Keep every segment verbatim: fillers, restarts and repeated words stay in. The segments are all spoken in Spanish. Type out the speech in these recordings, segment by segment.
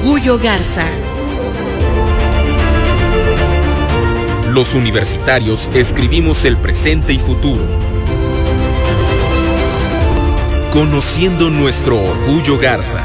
Orgullo Garza. Los universitarios escribimos el presente y futuro, conociendo nuestro Orgullo Garza.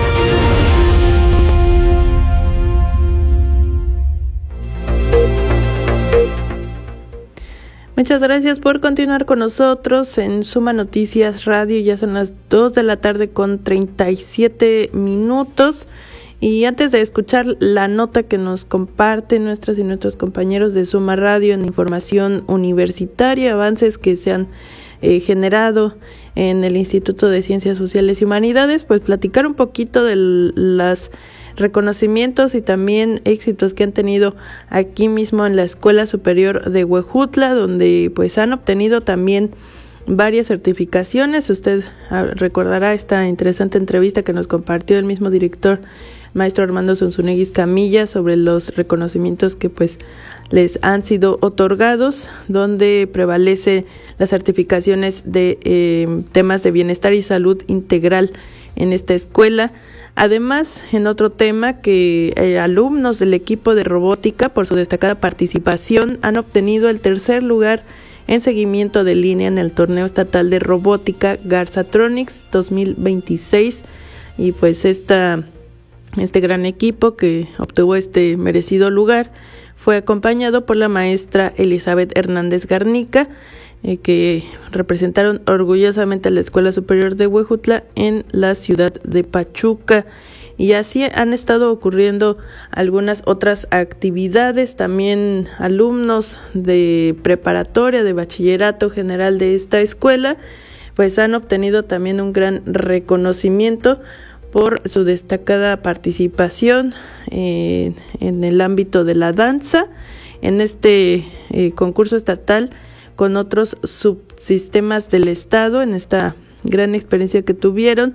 Muchas gracias por continuar con nosotros en Suma Noticias Radio. Ya son las dos de la tarde con treinta y siete minutos. Y antes de escuchar la nota que nos comparten nuestras y nuestros compañeros de Suma Radio en información universitaria, avances que se han eh, generado en el Instituto de Ciencias Sociales y Humanidades, pues platicar un poquito de los reconocimientos y también éxitos que han tenido aquí mismo en la Escuela Superior de Huejutla, donde pues han obtenido también varias certificaciones. Usted recordará esta interesante entrevista que nos compartió el mismo director, maestro Armando Zunzunegui Camilla, sobre los reconocimientos que pues les han sido otorgados, donde prevalece las certificaciones de eh, temas de bienestar y salud integral en esta escuela. Además, en otro tema, que eh, alumnos del equipo de robótica, por su destacada participación, han obtenido el tercer lugar en seguimiento de línea en el torneo estatal de robótica Garzatronics dos mil veintiséis. Y pues esta, este gran equipo que obtuvo este merecido lugar fue acompañado por la maestra Elizabeth Hernández Garnica, eh, que representaron orgullosamente a la Escuela Superior de Huejutla en la ciudad de Pachuca. Y así han estado ocurriendo algunas otras actividades. También alumnos de preparatoria, de bachillerato general de esta escuela, pues han obtenido también un gran reconocimiento por su destacada participación eh, en el ámbito de la danza, en este eh, concurso estatal con otros subsistemas del estado, en esta gran experiencia que tuvieron.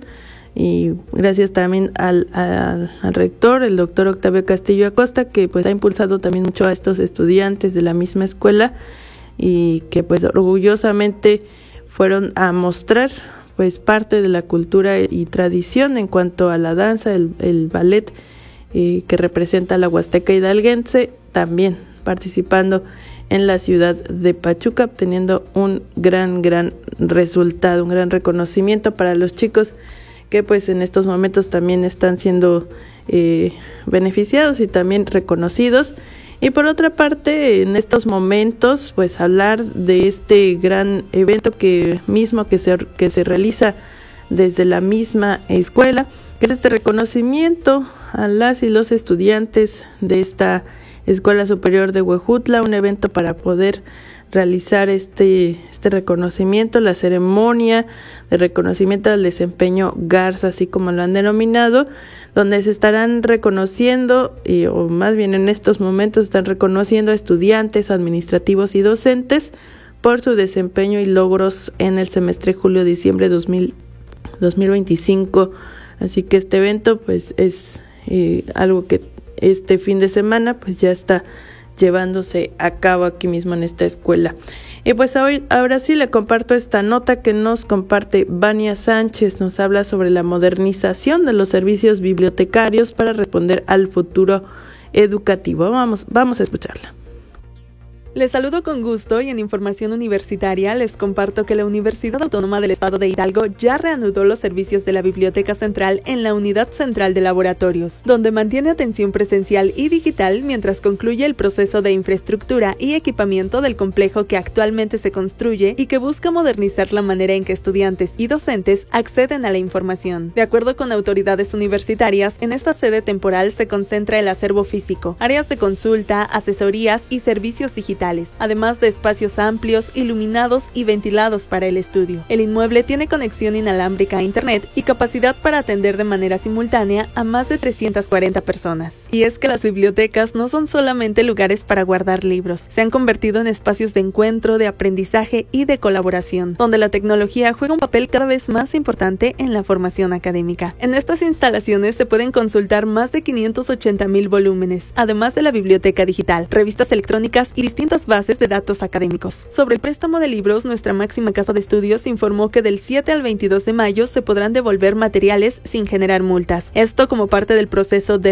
Y gracias también al, al, al rector, el doctor Octavio Castillo Acosta, que pues ha impulsado también mucho a estos estudiantes de la misma escuela y que pues orgullosamente fueron a mostrar pues parte de la cultura y tradición en cuanto a la danza, el, el ballet eh, que representa a la Huasteca hidalguense, también participando en la ciudad de Pachuca, obteniendo un gran, gran resultado, un gran reconocimiento para los chicos que pues en estos momentos también están siendo eh, beneficiados y también reconocidos. Y por otra parte, en estos momentos, pues hablar de este gran evento que mismo que se, que se realiza desde la misma escuela, que es este reconocimiento a las y los estudiantes de esta Escuela Superior de Huejutla, un evento para poder realizar este, este reconocimiento, la ceremonia de reconocimiento al desempeño Garza, así como lo han denominado, donde se estarán reconociendo, eh, o más bien en estos momentos están reconociendo a estudiantes, administrativos y docentes por su desempeño y logros en el semestre julio-diciembre dos mil veinticinco. Así que este evento pues es eh, algo que este fin de semana pues ya está llevándose a cabo aquí mismo en esta escuela. Y pues hoy, ahora sí le comparto esta nota que nos comparte Vania Sánchez. Nos habla sobre la modernización de los servicios bibliotecarios para responder al futuro educativo. Vamos, vamos a escucharla. Les saludo con gusto y en información universitaria les comparto que la Universidad Autónoma del Estado de Hidalgo ya reanudó los servicios de la Biblioteca Central en la Unidad Central de Laboratorios, donde mantiene atención presencial y digital mientras concluye el proceso de infraestructura y equipamiento del complejo que actualmente se construye y que busca modernizar la manera en que estudiantes y docentes acceden a la información. De acuerdo con autoridades universitarias, en esta sede temporal se concentra el acervo físico, áreas de consulta, asesorías y servicios digitales, además de espacios amplios, iluminados y ventilados para el estudio. El inmueble tiene conexión inalámbrica a internet y capacidad para atender de manera simultánea a más de trescientas cuarenta personas. Y es que las bibliotecas no son solamente lugares para guardar libros, se han convertido en espacios de encuentro, de aprendizaje y de colaboración, donde la tecnología juega un papel cada vez más importante en la formación académica. En estas instalaciones se pueden consultar más de quinientos ochenta mil volúmenes, además de la biblioteca digital, revistas electrónicas y distintas bases de datos académicos. Sobre el préstamo de libros, nuestra máxima casa de estudios informó que del siete al veintidós de mayo se podrán devolver materiales sin generar multas. Esto como parte del proceso de